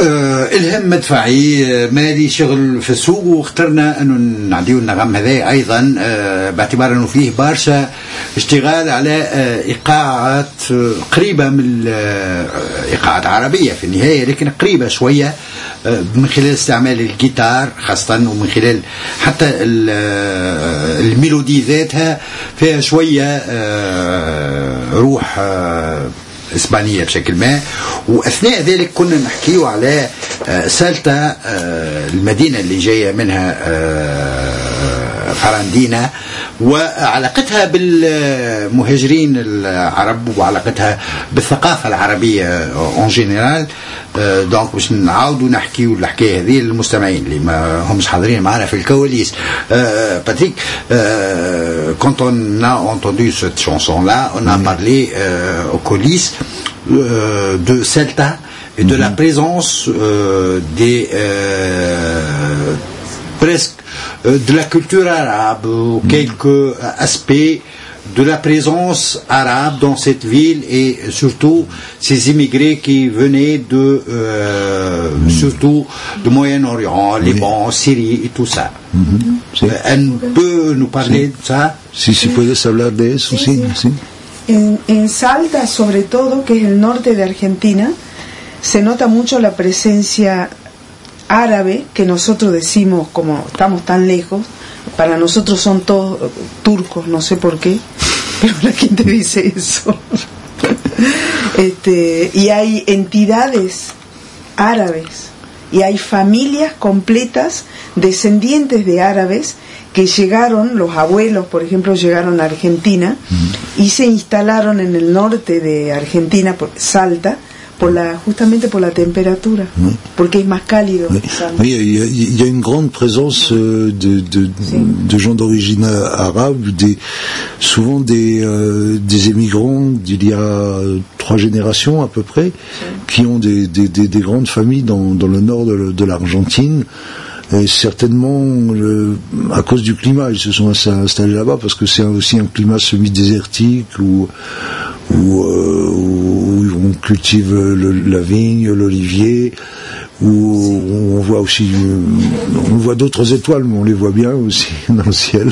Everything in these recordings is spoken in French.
إلهام مدفعي مالي شغل في السوق، واخترنا أنه نعديو النغم هذا أيضا باعتبار أنه فيه برشا اشتغال على إيقاعات قريبة من إيقاعات عربية في النهاية، لكن قريبة شوية من خلال استعمال الجيتار خاصة، ومن خلال حتى الميلودي ذاتها فيها شوية روح إسبانية بشكل ما. وأثناء ذلك كنا نحكيه على سالتا، المدينة اللي جاية منها فراندينا، وعلاقتها بالمهاجرين العرب وعلاقتها بالثقافة العربية اون جينيرال. دونك باش نعاودوا نحكيوا الحكاية هذه للمستمعين اللي ما همش حاضرين معنا في الكواليس. Patrick, quand on a entendu cette chanson-là, on a parlé aux coulisses de Celta et de la présence des presque de la culture arabe, quelques aspects de la présence arabe dans cette ville, et surtout ces immigrés qui venaient de surtout du Moyen-Orient, Liban, Syrie et tout ça. Elle peut nous parler de ça? Si puedes hablar de eso, sí. En Salta, sobre todo, que es el norte de Argentina, se nota mucho la presencia árabe, que nosotros decimos, como estamos tan lejos, para nosotros son todos turcos, no sé por qué, pero la gente dice eso. Y hay entidades árabes y hay familias completas descendientes de árabes que llegaron, los abuelos por ejemplo llegaron a Argentina y se instalaron en el norte de Argentina, por Salta, justamente por la temperatura, porque es más cálido. Oui, il y a une grande présence de gens d'origine arabe, souvent des émigrants d'il y a 3 générations à peu près, qui ont des grandes familles dans le nord de l'Argentine. Et certainement à cause du climat, ils se sont installés là-bas parce que c'est aussi un climat semi-désertique où on cultive la vigne, l'olivier, où on voit aussi d'autres étoiles, mais on les voit bien aussi dans le ciel.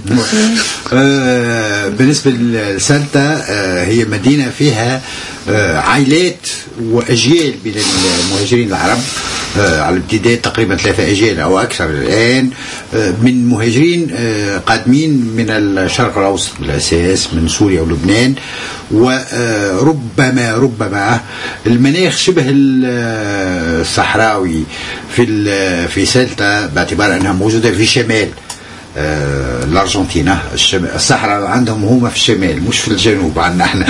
بالنسبة لسالتا، هي مدينة فيها عائلات وأجيال من المهاجرين العرب، على امتداد تقريبا 3 أجيال أو أكثر الآن، من مهاجرين قادمين من الشرق الأوسط بالأساس، من سوريا ولبنان، وربما المناخ شبه الصحراوي في سالتا، باعتبار أنها موجودة في شمال الأرجنتين. الصحراء عندهم هما في الشمال مش في الجنوب عندنا احنا.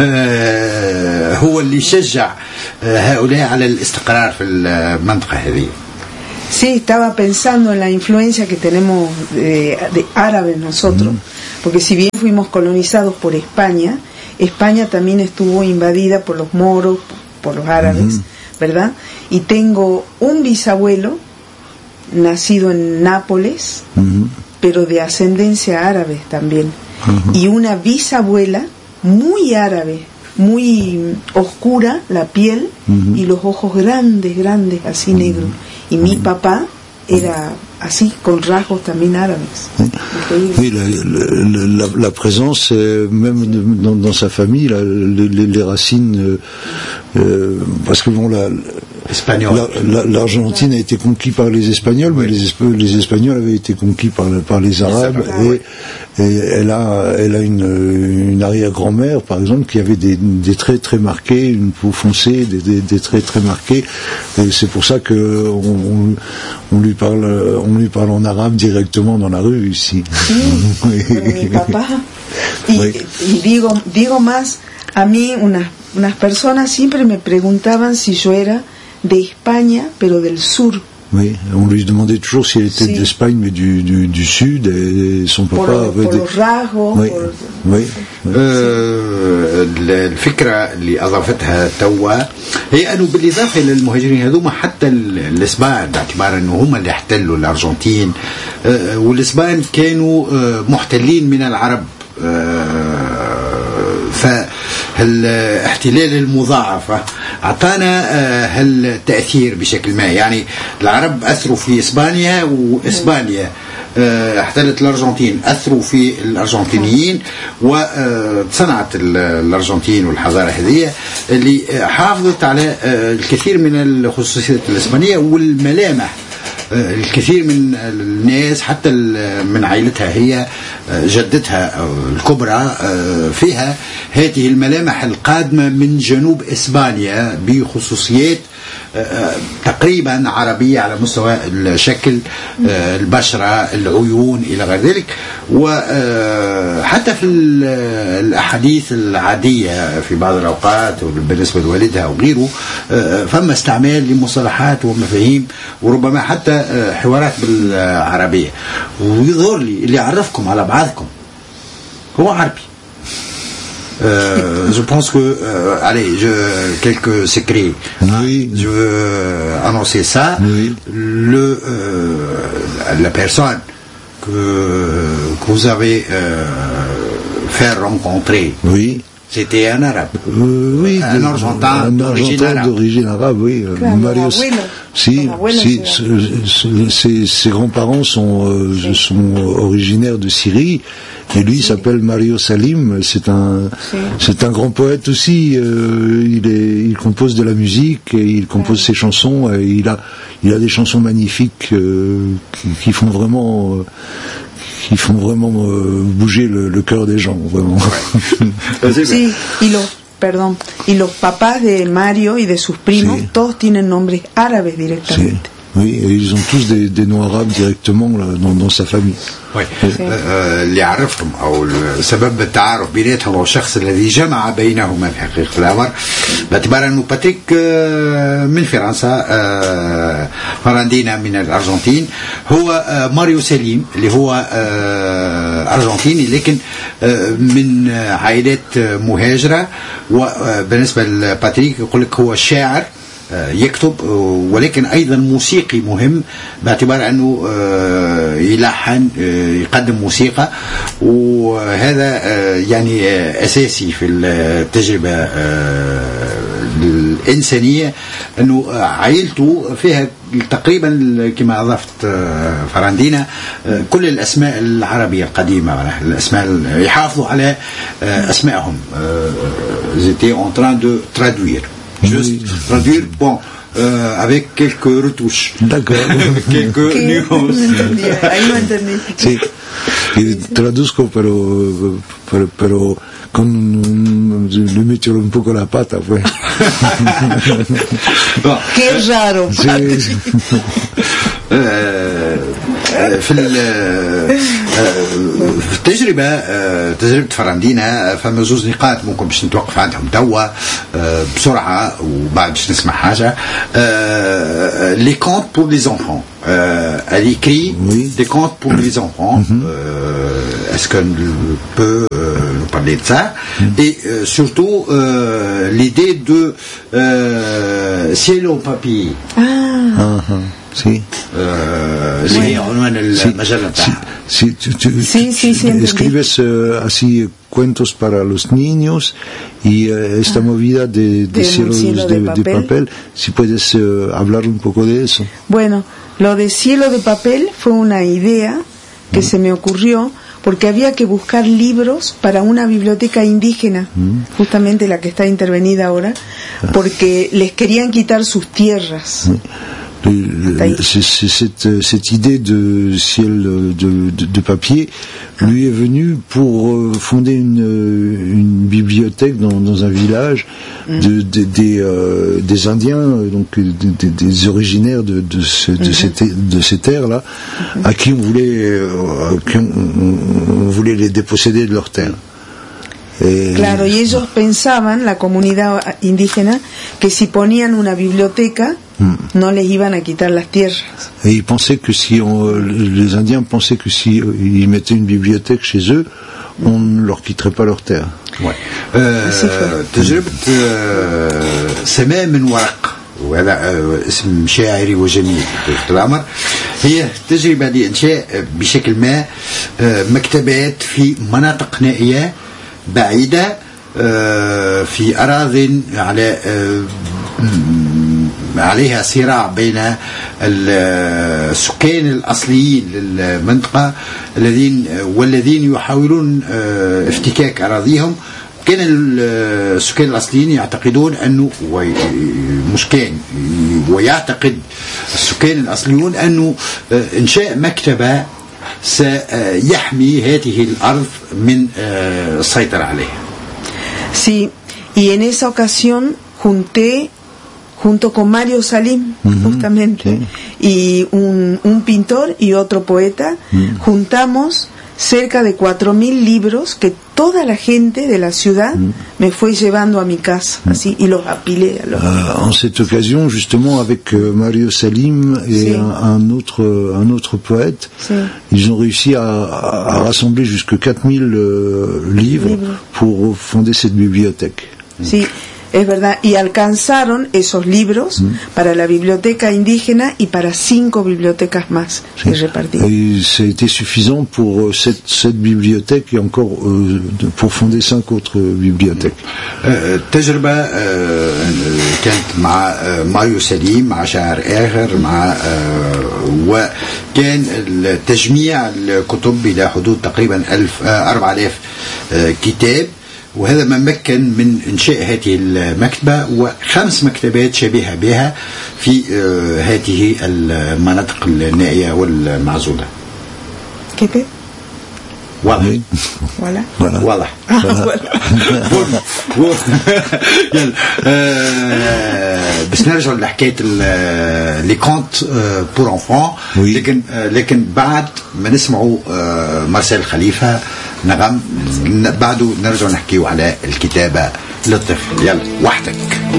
هو اللي يشجع هؤلاء على الاستقرار في المنطقة هذه. Sí, estaba pensando en la influencia que tenemos de árabes nosotros, porque si bien fuimos colonizados por España, España también estuvo invadida por los moros, por los árabes, ¿verdad? Y tengo un bisabuelo nacido en Nápoles, pero de ascendencia árabe también, y una bisabuela muy árabe, muy oscura la piel y los ojos grandes, así negros. Y mi papá era así, con rasgos también árabes. Oui, la présence, même dans sa famille, les racines, parce que bon, l'Argentine a été conquise par les Espagnols, mais les Espagnols avaient été conquis par les Arabes, et elle a une arrière-grand-mère, par exemple, qui avait des traits très marqués, une peau foncée, des traits très marqués, et c'est pour ça que on lui parle en arabe directement dans la rue ici. Sí, mi papá. Y digo más, a mí unas personas siempre me preguntaban si yo era de España, pero del sur. Oui, on lui demandait toujours si elle était d'Espagne, mais du sud, et son papa avait des... rasgos. Oui. الفكرة اللي أضافتها توا هي أنه بالإضافة إلى المهاجرين هذوما حتى الإسبان، باعتبار أنه هم اللي احتلوا الأرجنتين، والإسبان كانوا محتلين من العرب، فالاحتلال المضاعفة أعطانا هالتأثير بشكل ما. يعني العرب أثروا في إسبانيا، وإسبانيا احتلت الأرجنتين، أثروا في الأرجنتينيين، وصنعت الأرجنتين والحضارة هذه اللي حافظت على الكثير من الخصوصيات الإسبانية والملامح. الكثير من الناس حتى من عائلتها هي جدتها الكبرى فيها هذه الملامح القادمة من جنوب إسبانيا بخصوصيات تقريبا عربية على مستوى الشكل، البشرة، العيون إلى غير ذلك. وحتى في الأحاديث العادية في بعض الأوقات بالنسبة لوالدها وغيره فما استعمال لمصطلحات ومفاهيم وربما حتى حوارات بالعربية. ويظهر لي اللي يعرفكم على بعضكم هو عربي. Je pense que allez, quelques secrets. Oui. Je veux annoncer ça. Oui. La personne que vous avez fait rencontrer. Oui. C'était un arabe. Oui, un Argentin d'origine arabe, oui. Claro, Mario. Ses grands-parents sont originaires de Syrie, et lui s'appelle Mario Salim. C'est un grand poète aussi. Il compose de la musique et il compose ses chansons. Et il a des chansons magnifiques qui font vraiment bouger le cœur des gens, vraiment. Sí, y los papás de Mario y de sus primos, sí, todos tienen nombres árabes directamente. Sí. Oui, et ils ont tous des noms arabes directement là, dans sa famille. Oui. اللي عرفهم او سبب التعارف بيناتهم هو الشخص الذي جمع بينهما في حقيقة الأمر، باعتبار أنه باتريك من فرنسا، فراندينا من الأرجنتين، هو ماريو سليم اللي هو أرجنتيني لكن من عائلات مهاجرة. وبالنسبة لباتريك يقول لك هو شاعر يكتب ولكن أيضا موسيقي مهم، باعتبار أنه يلحن يقدم موسيقى، وهذا يعني أساسي في التجربة الإنسانية. أنه عائلته فيها تقريبا كما أضفت فراندينا كل الأسماء العربية القديمة، الأسماء يحافظوا على أسمائهم. J'étais en train de traduire. Juste traduire, bon, avec quelques retouches. D'accord. Quelques nuances. Ahí no entendí. Sí. Y traduzco, pero con le metto un poco la pata, pues. Bon. Qué raro. Sí. في التجربة تجربة فراندينا فما زوز نقاط ممكن باش نتوقف عندهم توا بسرعة وبعد باش نسمع حاجة. Les contes pour les enfants. Elle écrit des contes pour les enfants. Est-ce qu'on peut nous parler de ça? Et surtout l'idée de ciel au papier. Sí. Si escribes así cuentos para los niños y esta movida de cielos de papel, si puedes hablar un poco de eso. Bueno, lo de cielo de papel fue una idea que se me ocurrió porque había que buscar libros para una biblioteca indígena, justamente la que está intervenida ahora, porque les querían quitar sus tierras. Cette idée de ciel de papier lui est venue pour fonder une bibliothèque dans un village des Indiens, donc des originaires de ces terres-là, à qui on voulait les déposséder de leurs terres. Claro, y ellos pensaban, la comunidad indígena, que si ponían una biblioteca no les iban a quitar las tierras. Et ils pensaient que les Indiens pensaient que si ils mettaient une bibliothèque chez eux, on ne leur quitterait pas leurs terres. Ouais. تجربة سماء من ورق، وهذا اسم شاعري وجميل في الأمر، هي تجربة لإنشاء بشكل ما مكتبات في مناطق نائية بعيدة في أراضٍ على عليها صراع بين السكان الأصليين للمنطقة والذين يحاولون افتكاك أراضيهم. كان السكان الأصليين يعتقدون أنه مش كان ويعتقد السكان الأصليون أنه إنشاء مكتبة سيحمي هذه الأرض من السيطرة عليها. Sí, y en esa ocasión junto con Mario Salim, justamente, y un pintor y otro poeta, juntamos cerca de 4.000 libros que toda la gente de la ciudad me fue llevando a mi casa, así, y los apilé. En cette occasion, justement, avec Mario Salim et un autre poète, ils ont réussi à rassembler jusque 4.000 livres pour fonder cette bibliothèque. Sí. Es verdad, y alcanzaron esos libros para la biblioteca indígena y para 5 bibliotecas más que repartimos. Et ça a été suffisant pour cette bibliothèque et encore pour fonder 5 autres bibliothèques. تجربة كانت مع ماريو سليم، مع شاعر آخر، وكان التجميع الكتب إلى حدود تقريبا 4000 كتاب، وهذا ما مكن من إنشاء هذه المكتبة و5 مكتبات شبيهة بها في هذه المناطق النائية والمعزولة. كيف؟ واضح. واضح. بس نرجع لحكاية لي كونت بور انفون، لكن بعد ما نسمعوا مارسيل خليفة نغم بعده نرجع نحكيوا على الكتابة للطفل. يلا وحدك.